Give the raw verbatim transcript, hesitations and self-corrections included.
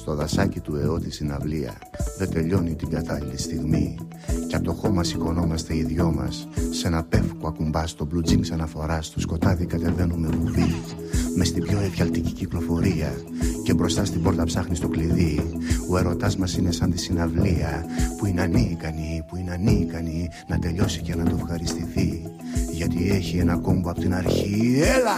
στο δασάκι του αιώ τη συναυλία. Δεν τελειώνει την κατάλληλη στιγμή. Κι απ' το χώμα σηκωνόμαστε οι δυο μας. Σε ένα πεύκο ακουμπάς το blue jeans αναφοράς. Στο σκοτάδι κατεβαίνουμε βουβή. Μες στην πιο εφιαλτική κυκλοφορία. Και μπροστά στην πόρτα ψάχνεις το κλειδί. Ο ερωτάς μας είναι σαν τη συναυλία. Που είναι ανίκανη, που είναι ανίκανη να τελειώσει και να το ευχαριστηθεί. Γιατί έχει ένα κόμπο απ' την αρχή. Έλα!